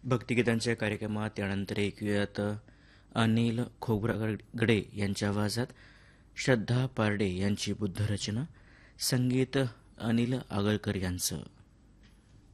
भक्तिगीतांच्या कार्यक्रमात त्यानंतर ऐकूयात अनिल खोब्रागडे यांच्या आवाजात श्रद्धा पारडे यांची बुद्धरचना, संगीत अनिल आगळकर यांचं.